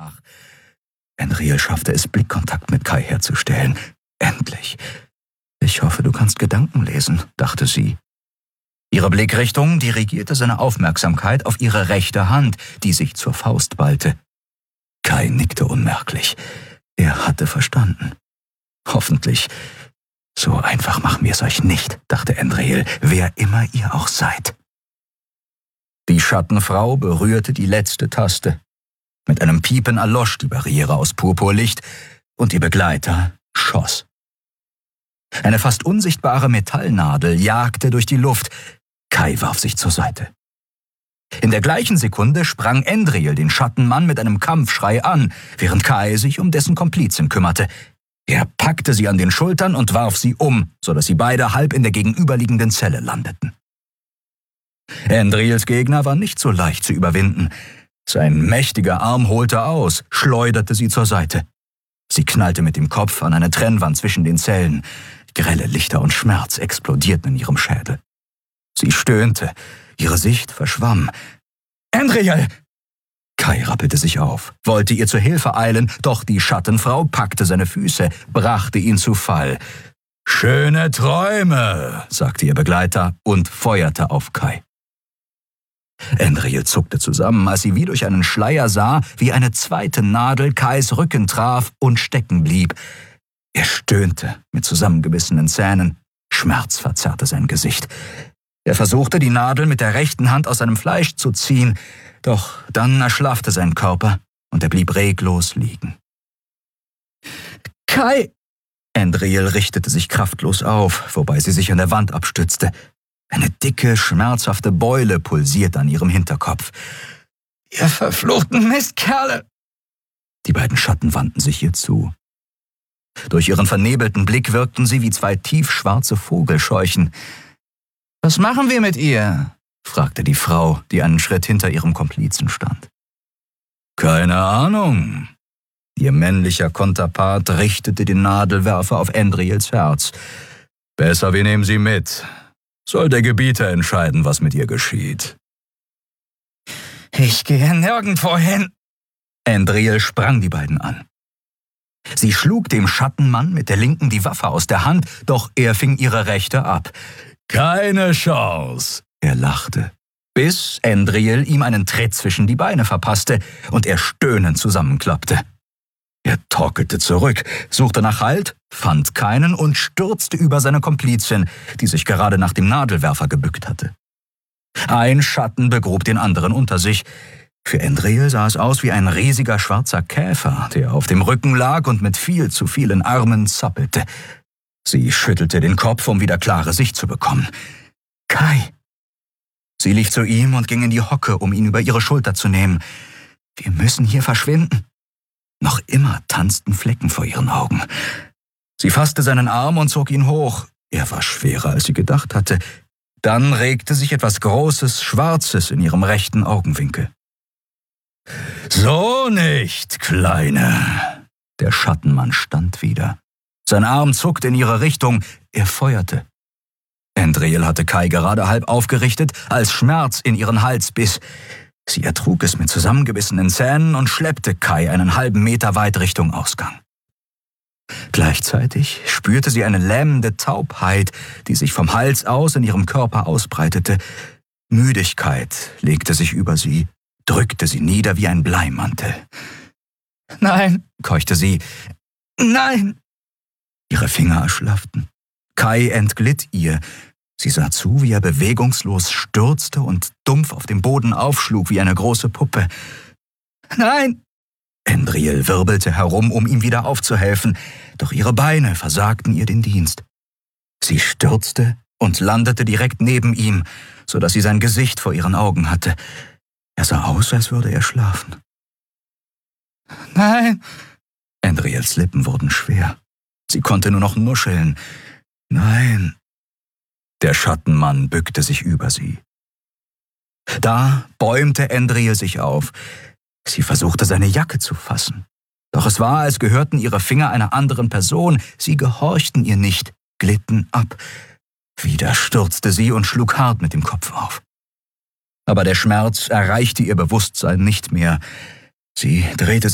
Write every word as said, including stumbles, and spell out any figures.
nach. Enriel schaffte es, Blickkontakt mit Kai herzustellen. Endlich. »Ich hoffe, du kannst Gedanken lesen«, dachte sie. Ihre Blickrichtung dirigierte seine Aufmerksamkeit auf ihre rechte Hand, die sich zur Faust ballte. Kai nickte unmerklich. Er hatte verstanden. Hoffentlich. »So einfach machen wir es euch nicht«, dachte Enriel, »wer immer ihr auch seid.« Die Schattenfrau berührte die letzte Taste. Mit einem Piepen erlosch die Barriere aus Purpurlicht und ihr Begleiter schoss. Eine fast unsichtbare Metallnadel jagte durch die Luft. Kai warf sich zur Seite. In der gleichen Sekunde sprang Endriel den Schattenmann mit einem Kampfschrei an, während Kai sich um dessen Komplizin kümmerte. Er packte sie an den Schultern und warf sie um, sodass sie beide halb in der gegenüberliegenden Zelle landeten. Endriels Gegner war nicht so leicht zu überwinden. Sein mächtiger Arm holte aus, schleuderte sie zur Seite. Sie knallte mit dem Kopf an eine Trennwand zwischen den Zellen. Grelle Lichter und Schmerz explodierten in ihrem Schädel. Sie stöhnte, ihre Sicht verschwamm. »Endriel!« Kai rappelte sich auf, wollte ihr zur Hilfe eilen, doch die Schattenfrau packte seine Füße, brachte ihn zu Fall. »Schöne Träume«, sagte ihr Begleiter und feuerte auf Kai. Endriel zuckte zusammen, als sie wie durch einen Schleier sah, wie eine zweite Nadel Kais Rücken traf und stecken blieb. Er stöhnte mit zusammengebissenen Zähnen. Schmerz verzerrte sein Gesicht. Er versuchte, die Nadel mit der rechten Hand aus seinem Fleisch zu ziehen, doch dann erschlaffte sein Körper und er blieb reglos liegen. »Kai!« Endriel richtete sich kraftlos auf, wobei sie sich an der Wand abstützte. Eine dicke, schmerzhafte Beule pulsierte an ihrem Hinterkopf. »Ihr verfluchten Mistkerle!« Die beiden Schatten wandten sich ihr zu. Durch ihren vernebelten Blick wirkten sie wie zwei tiefschwarze Vogelscheuchen. »Was machen wir mit ihr?« fragte die Frau, die einen Schritt hinter ihrem Komplizen stand. »Keine Ahnung.« Ihr männlicher Konterpart richtete den Nadelwerfer auf Endriels Herz. »Besser, wir nehmen sie mit. Soll der Gebieter entscheiden, was mit ihr geschieht.« »Ich gehe nirgendwo hin!« Endriel sprang die beiden an. Sie schlug dem Schattenmann mit der linken die Waffe aus der Hand, doch er fing ihre rechte ab. »Keine Chance!« Er lachte, bis Endriel ihm einen Tritt zwischen die Beine verpasste und er stöhnend zusammenklappte. Er torkelte zurück, suchte nach Halt, fand keinen und stürzte über seine Komplizin, die sich gerade nach dem Nadelwerfer gebückt hatte. Ein Schatten begrub den anderen unter sich. Für Endriel sah es aus wie ein riesiger schwarzer Käfer, der auf dem Rücken lag und mit viel zu vielen Armen zappelte. Sie schüttelte den Kopf, um wieder klare Sicht zu bekommen. »Kai!« Sie lief zu ihm und ging in die Hocke, um ihn über ihre Schulter zu nehmen. »Wir müssen hier verschwinden.« Noch immer tanzten Flecken vor ihren Augen. Sie fasste seinen Arm und zog ihn hoch. Er war schwerer, als sie gedacht hatte. Dann regte sich etwas Großes, Schwarzes in ihrem rechten Augenwinkel. »So nicht, Kleine!« Der Schattenmann stand wieder. Sein Arm zuckte in ihre Richtung. Er feuerte. Endriel hatte Kai gerade halb aufgerichtet, als Schmerz in ihren Hals biss. Sie ertrug es mit zusammengebissenen Zähnen und schleppte Kai einen halben Meter weit Richtung Ausgang. Gleichzeitig spürte sie eine lähmende Taubheit, die sich vom Hals aus in ihrem Körper ausbreitete. Müdigkeit legte sich über sie, drückte sie nieder wie ein Bleimantel. »Nein«, keuchte sie, »nein!« Ihre Finger erschlafften. Kai entglitt ihr. Sie sah zu, wie er bewegungslos stürzte und dumpf auf dem Boden aufschlug wie eine große Puppe. »Nein!« Endriel wirbelte herum, um ihm wieder aufzuhelfen, doch ihre Beine versagten ihr den Dienst. Sie stürzte und landete direkt neben ihm, so dass sie sein Gesicht vor ihren Augen hatte. Er sah aus, als würde er schlafen. »Nein!« Endriels Lippen wurden schwer. Sie konnte nur noch nuscheln. »Nein!« Der Schattenmann bückte sich über sie. Da bäumte Endriel sich auf. Sie versuchte, seine Jacke zu fassen. Doch es war, als gehörten ihre Finger einer anderen Person. Sie gehorchten ihr nicht, glitten ab. Wieder stürzte sie und schlug hart mit dem Kopf auf. Aber der Schmerz erreichte ihr Bewusstsein nicht mehr. Sie drehte